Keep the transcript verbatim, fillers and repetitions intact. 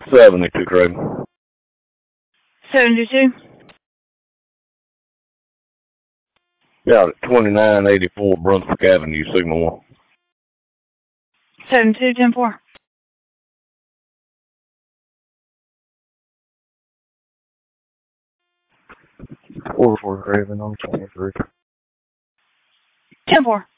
seventy-two, Craven. seventy-two. Yeah, twenty-nine eighty-four Brunswick Avenue, Signal one. seventy-two, ten four. four four Craven on twenty-three. ten four.